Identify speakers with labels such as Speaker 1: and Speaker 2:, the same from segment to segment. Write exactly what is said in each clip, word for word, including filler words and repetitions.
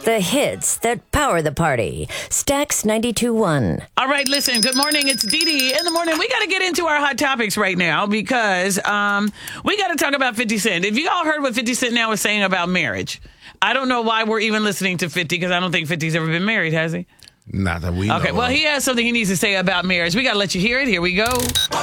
Speaker 1: The hits that power the party. Stax ninety-two point one.
Speaker 2: All right, listen, good morning. It's Dee Dee in the morning. We got to get into our hot topics right now because um, we got to talk about fifty Cent. If you all heard what fifty Cent now is saying about marriage, I don't know why we're even listening to fifty because I don't think fifty's ever been married, has he?
Speaker 3: Not that we know.
Speaker 2: Okay, well, he has something he needs to say about marriage. We got to let you hear it. Here we go.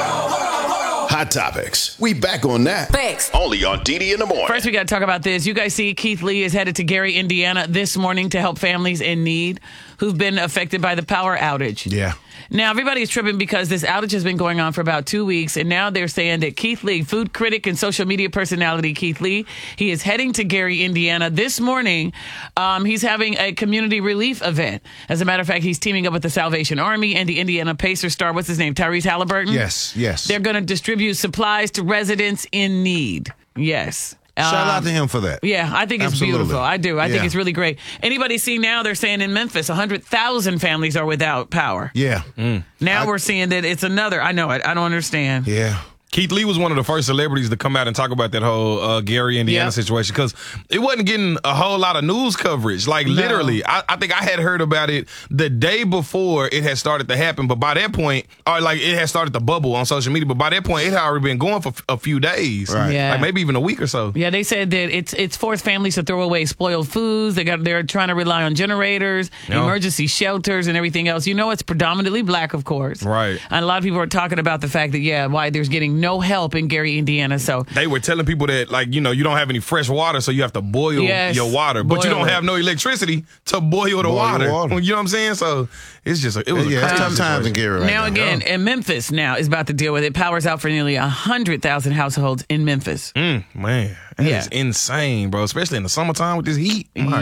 Speaker 4: Hot topics. We back on that.
Speaker 1: Thanks.
Speaker 4: Only on Dee Dee in the morning.
Speaker 2: First, we got to talk about this. You guys see Keith Lee is headed to Gary, Indiana this morning to help families in need who've been affected by the power outage.
Speaker 3: Yeah.
Speaker 2: Now, everybody's tripping because this outage has been going on for about two weeks, and now they're saying that Keith Lee, food critic and social media personality Keith Lee, he is heading to Gary, Indiana this morning. Um, he's having a community relief event. As a matter of fact, he's teaming up with the Salvation Army and the Indiana Pacers star, what's his name, Tyrese Halliburton?
Speaker 3: Yes, yes.
Speaker 2: They're going to distribute supplies to residents in need. Yes.
Speaker 3: Shout
Speaker 2: Um,
Speaker 3: out to him for that.
Speaker 2: Yeah, I think it's
Speaker 3: Absolutely.
Speaker 2: beautiful. I do. I
Speaker 3: Yeah.
Speaker 2: think it's really great. Anybody see now, they're saying in Memphis, one hundred thousand families are without power.
Speaker 3: Yeah.
Speaker 2: Now
Speaker 3: I-
Speaker 2: we're seeing that it's another. I know it. I don't understand.
Speaker 3: Yeah.
Speaker 5: Keith Lee was one of the first celebrities to come out and talk about that whole uh, Gary, Indiana
Speaker 2: Yep.
Speaker 5: situation because it wasn't getting a whole lot of news coverage. Like,
Speaker 2: No.
Speaker 5: literally, I, I think I had heard about it the day before it had started to happen. But by that point, or like it had started to bubble on social media. But by that point, it had already been going for a few days.
Speaker 3: Right.
Speaker 2: Yeah.
Speaker 5: Like maybe even a week or so.
Speaker 2: Yeah, they said that it's it's forced families to throw away spoiled foods. They got they're trying to rely on generators,
Speaker 5: Yeah.
Speaker 2: emergency shelters, and everything else. You know, it's predominantly black, of course.
Speaker 5: Right.
Speaker 2: And a lot of people are talking about the fact that yeah, why there's getting no help in Gary, Indiana. So
Speaker 5: They were telling people that, like, you know, you don't have any fresh water, so you have to boil
Speaker 2: Yes,
Speaker 5: your water. But you
Speaker 2: boil
Speaker 5: don't
Speaker 2: it.
Speaker 5: have no electricity to boil the
Speaker 3: Boil
Speaker 5: water.
Speaker 3: water.
Speaker 5: You know what I'm saying? So it's just, a, it was a
Speaker 3: Yeah, it's
Speaker 5: crazy
Speaker 3: tough times in
Speaker 5: situation.
Speaker 3: Gary right
Speaker 2: now
Speaker 3: now.
Speaker 2: again, and Memphis now is about to deal with it. Power's out for nearly one hundred thousand households in Memphis.
Speaker 5: Mm, man, that
Speaker 2: Yeah.
Speaker 5: is insane, bro. Especially in the summertime with this heat. My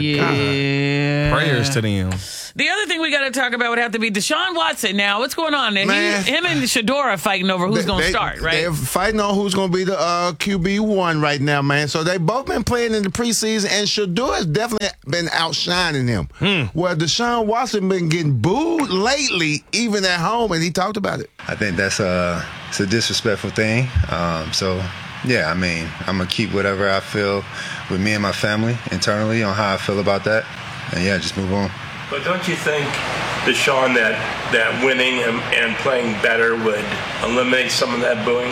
Speaker 2: yeah.
Speaker 5: God. Prayers to them.
Speaker 2: The other thing we got to talk about would have to be Deshaun Watson. Now, what's going on? And
Speaker 3: Man.
Speaker 2: he, him and Shador are fighting over who's
Speaker 3: They-
Speaker 2: going to
Speaker 3: they-
Speaker 2: start, right?
Speaker 3: They're fighting on who's going to be the uh, Q B one right now, man. So they both been playing in the preseason, and Shador has definitely been outshining him.
Speaker 5: Hmm.
Speaker 3: Where Deshaun Watson been getting booed lately, even at home, and he talked about it.
Speaker 6: I think that's a it's a disrespectful thing. Um, so yeah, I mean, I'm gonna keep whatever I feel with me and my family internally on how I feel about that, and yeah, just move on.
Speaker 7: But don't you think, Deshaun, that, that winning and, and playing better would eliminate some of that booing?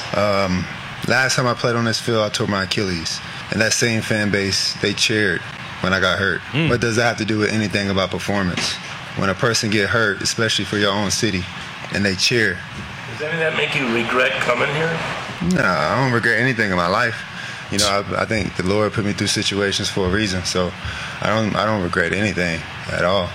Speaker 6: Um, last time I played on this field, I tore my Achilles, and that same fan base, they cheered when I got hurt. What does that have to do with anything about performance? When a person get hurt, especially for your own city, and they cheer,
Speaker 7: Does any of that make you regret coming here?
Speaker 6: no, I don't regret anything in my life. You know, I, I think the Lord put me through situations for a reason, so I don't I don't regret anything at all.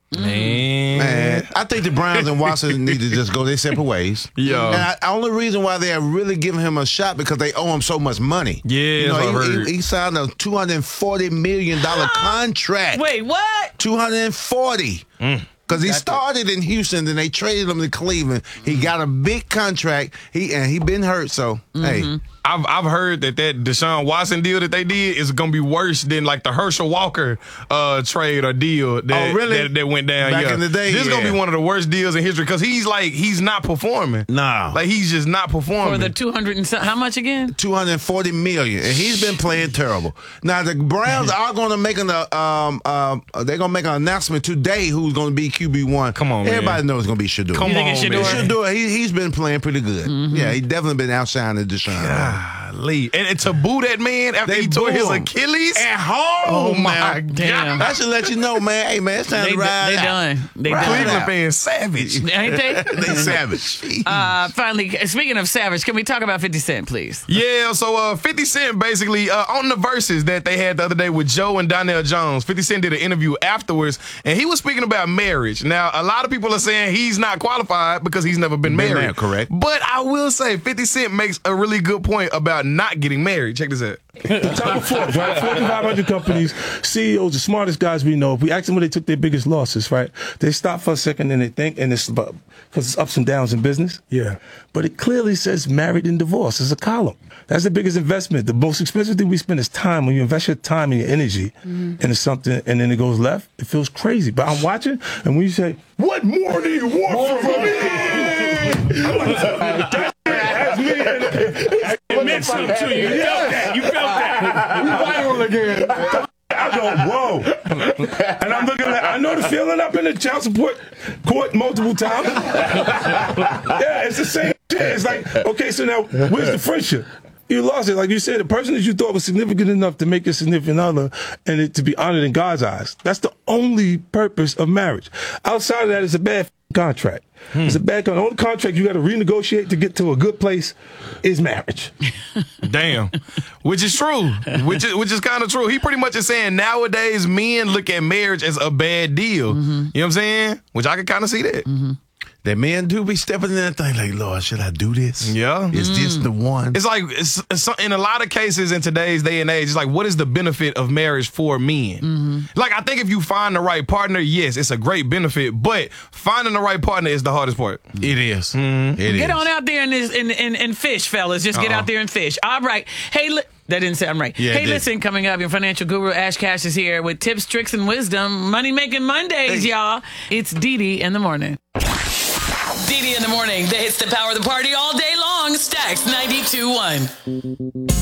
Speaker 5: Man.
Speaker 3: Man, I think the Browns and Watson need to just go their separate ways.
Speaker 5: Yeah.
Speaker 3: And I, the only reason why they're really giving him a shot because they owe him so much money.
Speaker 5: Yeah,
Speaker 3: you know,
Speaker 5: that's what I
Speaker 3: he,
Speaker 5: heard.
Speaker 3: he, he signed a two hundred forty million dollars contract.
Speaker 2: Wait, what?
Speaker 3: two hundred forty. Because he started in Houston, then they traded him to Cleveland. He got a big contract. He and he been hurt, so hey.
Speaker 5: I've I've heard that that Deshaun Watson deal that they did is gonna be worse than like the Herschel Walker uh, trade or deal that,
Speaker 3: Oh, really?
Speaker 5: that that went down.
Speaker 3: Back
Speaker 5: yeah.
Speaker 3: in the day,
Speaker 5: this is gonna
Speaker 3: yeah.
Speaker 5: be one of the worst deals in history because he's like he's not performing.
Speaker 3: Nah.
Speaker 5: like he's just not performing.
Speaker 2: For the two hundred and some, how much again?
Speaker 3: two hundred forty million dollars, and he's been playing terrible. Now the Browns are going to make an uh, um um they're going to make an announcement today who's going to be Q B one.
Speaker 5: Come on, man.
Speaker 3: everybody knows it's going to be Shador.
Speaker 5: Come
Speaker 2: You think
Speaker 5: on,
Speaker 2: it's
Speaker 5: man.
Speaker 2: Shador?
Speaker 3: Shador, he he's been playing pretty good. Yeah, he definitely been outshining Deshaun.
Speaker 5: Golly. And, and to boo that man after
Speaker 3: They
Speaker 5: he tore
Speaker 3: boo
Speaker 5: his
Speaker 3: him.
Speaker 5: Achilles
Speaker 3: At home,
Speaker 5: Oh my
Speaker 3: man.
Speaker 2: Damn.
Speaker 3: I should let you know, man. Hey, man, it's time
Speaker 2: They,
Speaker 3: to ride
Speaker 2: they
Speaker 3: out.
Speaker 2: done. They
Speaker 3: Right.
Speaker 2: done.
Speaker 5: Cleveland
Speaker 3: out.
Speaker 5: fans savage.
Speaker 2: Ain't they?
Speaker 3: They savage.
Speaker 2: Uh, finally, speaking of Savage, can we talk about fifty Cent, please?
Speaker 5: Yeah, so uh, fifty Cent basically uh, on the verses that they had the other day with Joe and Donnell Jones. fifty Cent did an interview afterwards, and he was speaking about marriage. Now, a lot of people are saying he's not qualified because he's never been
Speaker 3: Been
Speaker 5: married.
Speaker 3: married, correct.
Speaker 5: But I will say fifty Cent makes a really good point about not getting married. Check this out.
Speaker 8: Top of Forbes, right? Fortune five hundred companies, C E Os, the smartest guys we know. If we ask them where they took their biggest losses, right? They stop for a second and they think, and it's about, because it's ups and downs in business. Yeah. But it clearly says married and divorced. It's a column. That's the biggest investment. The most expensive thing we spend is time. When you invest your time and your energy into something and then it goes left, it feels crazy. But I'm watching, and when you say, what more do you want from me? I'm like, that has me in it. It meant something to you. You felt that. You felt that. We viral again. I go, whoa. know the feeling. I've been in child support court multiple times. Yeah, it's the same shit. It's like, okay, so now where's the friendship? You lost it. Like you said, the person that you thought was significant enough to make a significant other and it to be honored in God's eyes. That's the only purpose of marriage. Outside of that, it's a bad contract. Hmm. It's a bad contract. The only contract you got to renegotiate to get to a good place is marriage.
Speaker 5: Damn. Which is true. Which is which is kind of true. He pretty much is saying nowadays men look at marriage as a bad deal. Mm-hmm. You know what I'm saying? Which I can kind of see that.
Speaker 2: Mm-hmm.
Speaker 3: That men do be stepping in that thing like, Lord, should I do this?
Speaker 5: Yeah.
Speaker 3: Is mm. this the one?
Speaker 5: It's like, it's, it's, in a lot of cases in today's day and age, it's like, what is the benefit of marriage for men? Mm-hmm. Like, I think if you find the right partner, yes, it's a great benefit, but finding the right partner is the hardest part.
Speaker 3: It is.
Speaker 5: Mm-hmm.
Speaker 3: It
Speaker 2: get
Speaker 3: is.
Speaker 2: on out there and, and, and, and fish, fellas. Just get uh-uh. out there and fish. All right. Hey, li- that didn't sound right.
Speaker 3: Yeah,
Speaker 2: hey, listen, coming up, your financial guru, Ash Cash, is here with tips, tricks, and wisdom. Money-making Mondays, hey. y'all. It's Dee Dee in the morning.
Speaker 9: Dee Dee in the morning. The hits that power the party all day long. Stacks ninety-two point one.